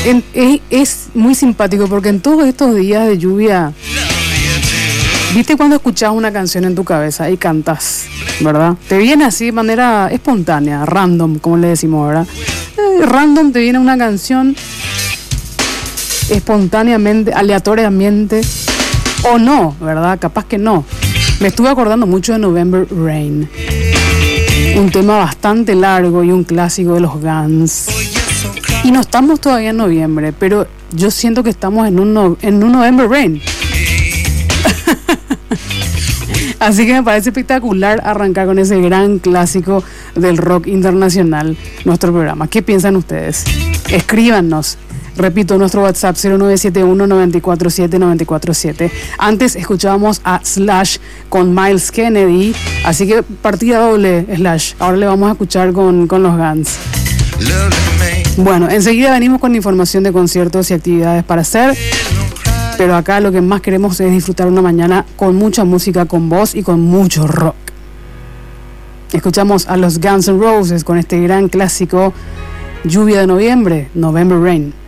Es muy simpático porque en todos estos días de lluvia, ¿viste cuando escuchas una canción en tu cabeza y cantas, verdad? Te viene así de manera espontánea, random, como le decimos, ¿verdad? Random te viene una canción espontáneamente, aleatoriamente, o no, ¿verdad? Capaz que no. Me estuve acordando mucho de November Rain, un tema bastante largo y un clásico de los Guns. Y no estamos todavía en noviembre, pero yo siento que estamos en un November Rain. Así que me parece espectacular arrancar con ese gran clásico del rock internacional nuestro programa. ¿Qué piensan ustedes? Escríbanos. Repito, nuestro WhatsApp 0971-947-947. Antes escuchábamos a Slash con Miles Kennedy, así que partida doble Slash. Ahora le vamos a escuchar con los Guns. Bueno, enseguida venimos con información de conciertos y actividades para hacer, pero acá lo que más queremos es disfrutar una mañana con mucha música, con voz y con mucho rock. Escuchamos a los Guns N' Roses con este gran clásico Lluvia de Noviembre, November Rain.